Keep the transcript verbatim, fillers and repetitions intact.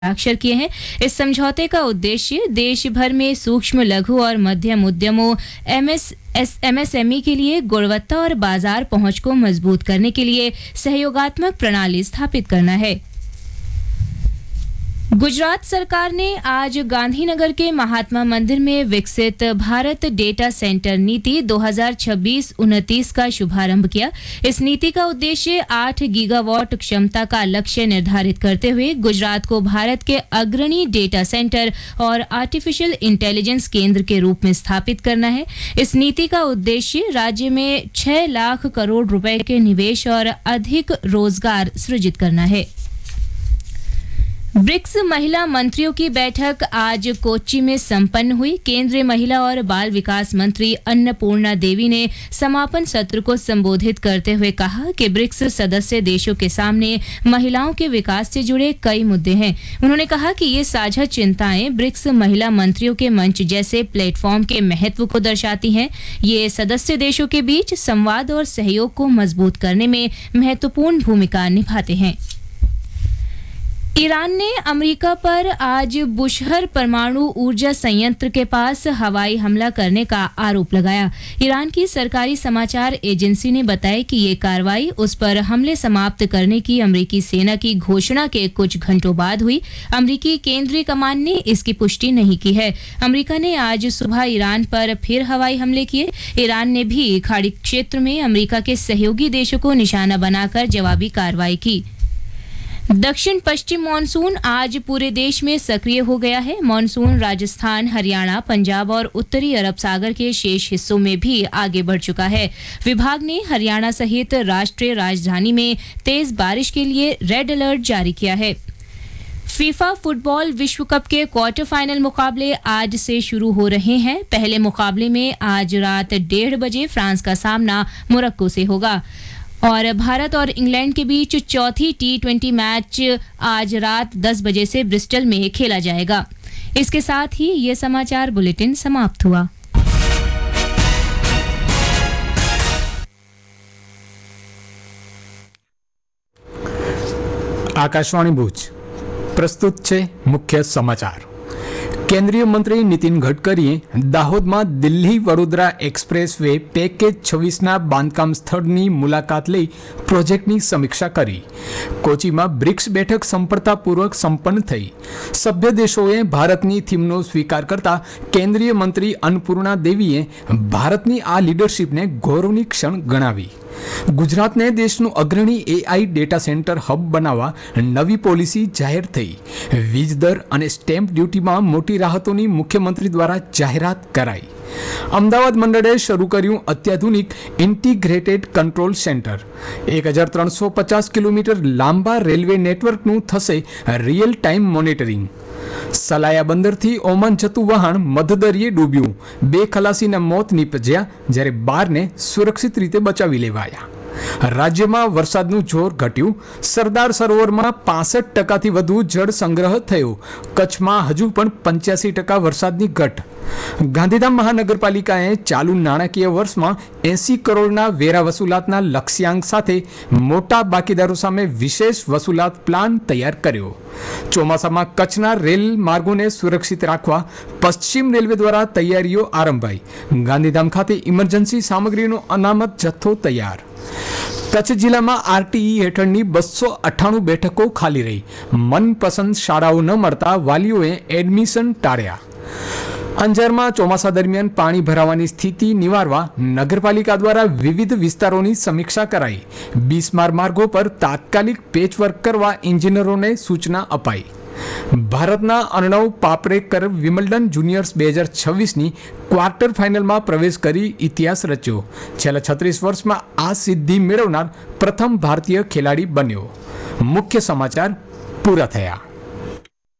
हस्ताक्षर किए हैं। इस समझौते का उद्देश्य देश भर में सूक्ष्म लघु और मध्यम उद्यमों एमएस एमएसएमई के लिए गुणवत्ता और बाजार पहुंच को मजबूत करने के लिए सहयोगात्मक प्रणाली स्थापित करना है। गुजरात सरकार ने आज गांधीनगर के महात्मा मंदिर में विकसित भारत डेटा सेंटर नीति दो हज़ार छब्बीस उनतीस का शुभारंभ किया। इस नीति का उद्देश्य आठ गीगावाट क्षमता का लक्ष्य निर्धारित करते हुए गुजरात को भारत के अग्रणी डेटा सेंटर और आर्टिफिशियल इंटेलिजेंस केंद्र के रूप में स्थापित करना है। इस नीति का उद्देश्य राज्य में छह लाख करोड़ रुपए के निवेश और अधिक रोजगार सृजित करना है। ब्रिक्स महिला मंत्रियों की बैठक आज कोच्चि में संपन्न हुई। केंद्रीय महिला और बाल विकास मंत्री अन्नपूर्णा देवी ने समापन सत्र को संबोधित करते हुए कहा कि ब्रिक्स सदस्य देशों के सामने महिलाओं के विकास से जुड़े कई मुद्दे हैं। उन्होंने कहा कि ये साझा चिंताएं ब्रिक्स महिला मंत्रियों के मंच जैसे प्लेटफॉर्म के महत्व को दर्शाती हैं। ये सदस्य देशों के बीच संवाद और सहयोग को मजबूत करने में महत्वपूर्ण भूमिका निभाते हैं। ईरान ने अमेरिका पर आज बुशहर परमाणु ऊर्जा संयंत्र के पास हवाई हमला करने का आरोप लगाया। ईरान की सरकारी समाचार एजेंसी ने बताया कि ये कार्रवाई उस पर हमले समाप्त करने की अमेरिकी सेना की घोषणा के कुछ घंटों बाद हुई। अमेरिकी केंद्रीय कमान ने इसकी पुष्टि नहीं की है। अमेरिका ने आज सुबह ईरान पर फिर हवाई हमले किए। ईरान ने भी खाड़ी क्षेत्र में अमेरिका के सहयोगी देशों को निशाना बनाकर जवाबी कार्रवाई की। दक्षिण पश्चिम मानसून आज पूरे देश में सक्रिय हो गया है। मानसून राजस्थान, हरियाणा, पंजाब और उत्तरी अरब सागर के शेष हिस्सों में भी आगे बढ़ चुका है। विभाग ने हरियाणा सहित राष्ट्रीय राजधानी में तेज बारिश के लिए रेड अलर्ट जारी किया है। फीफा फुटबॉल विश्व कप के क्वार्टर फाइनल मुकाबले आज से शुरू हो रहे हैं। पहले मुकाबले में आज रात डेढ़ बजे फ्रांस का सामना मोरक्को से होगा और भारत और इंग्लैंड के बीच चौथी टी ट्वेंटी मैच आज रात दस बजे से ब्रिस्टल में खेला जाएगा। इसके साथ ही ये समाचार बुलेटिन समाप्त हुआ। आकाशवाणी भुज प्रस्तुत छे मुख्य समाचार। केंद्रीय मंत्री नितिन गडकरीए દાહોદમાં Delhi Vadodara express way package છવ્વીસના બાંધકામ સ્થળની મુલાકાત લઈ પ્રોજેક્ટની સમીક્ષા કરી। કોચીમાં બ્રિક્સ બેઠક સફળતાપૂર્વક સંપન્ન થઈ। સભ્ય દેશોએ ભારતની થીમનો સ્વીકાર કરતા કેન્દ્રીય મંત્રી અન્નપૂર્ણા દેવીએ ભારતની આ લીડરશીપને ગૌરવની ક્ષણ ગણાવી। ગુજરાતને દેશનું અગ્રણી એઆઈ ડેટા સેન્ટર હબ બનાવવા નવી પોલિસી જાહેર થઈ। વીજ દર અને સ્ટેમ્પ ડ્યુટીમાં મોટી રાહતોની મુખ્યમંત્રી દ્વારા જાહેરાત કરાઈ। અમદાવાદ મંડળે શરૂ કર્યું અત્યાધુનિક ઇન્ટિગ્રેટેડ કંટ્રોલ સેન્ટર। એક હજાર ત્રણસો પચાસ કિલોમીટર લાંબા રેલવે નેટવર્કનું થશે real time monitoring. Salaya બંદરથી Oman જતું વહાણ મધદરિયે ડૂબ્યું। બે ખલાસીના મોત નીપજ્યા જ્યારે બારને સુરક્ષિત રીતે બચાવી લેવાયા। રાજ્યમાં વરસાદનું જોર ઘટ્યું। સરદાર સરોવરમાં પાસઠ ટકાથી વધુ જળ સંગ્રહ થયો। કચ્છમાં હજુ પણ પંચ્યાસી ટકા વરસાદની ઘટ। ગાંધીધામ મહાનગરપાલિકાએ ચાલુ નાણાકીય વર્ષમાં એસી કરોડના વેરા વસૂલાતના લક્ષ્યાંક સાથે મોટા બાકીદારો સામે વિશેષ વસૂલાત પ્લાન તૈયાર કર્યો। ચોમાસામાં કચ્છના રેલ માર્ગોને સુરક્ષિત રાખવા પશ્ચિમ રેલવે દ્વારા તૈયારીઓ આરંભાઈ। ગાંધીધામ ખાતે ઇમરજન્સી સામગ્રીનો અનામત જથ્થો તૈયાર। કચ્છ જિલ્લામાં આરટીઈ હેઠળની બસો અઠ્ઠાણું બેઠકો ખાલી રહી। મનપસંદ શાળાઓ ન મળતા વાલીઓએ એડમિશન ટાળ્યા। અંજારમાં ચોમાસા દરમિયાન પાણી ભરાવાની સ્થિતિ નિવારવા નગરપાલિકા દ્વારા વિવિધ વિસ્તારોની સમીક્ષા કરાઈ। બિસ્માર માર્ગો પર તાત્કાલિક પેચવર્ક કરવા ઇન્જિનિયરોને સૂચના અપાઈ। ભારતના અર્ણવ પાપરેકર વિમલ્ડન જુનિયર્સ બે હજાર છવ્વીસની ક્વાર્ટર ફાઇનલમાં પ્રવેશ કરી ઇતિહાસ રચ્યો। છેલ્લા છત્રીસ વર્ષમાં આ સિદ્ધિ મેળવનાર પ્રથમ ભારતીય ખેલાડી બન્યો। મુખ્ય સમાચાર પૂરા થયા।